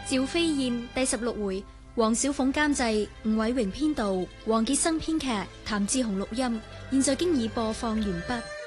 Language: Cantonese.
趙飛燕第16回，黃小鳳監製，吳偉榮編導，黃傑生編劇，譚志雄錄音。現在經已播放完畢。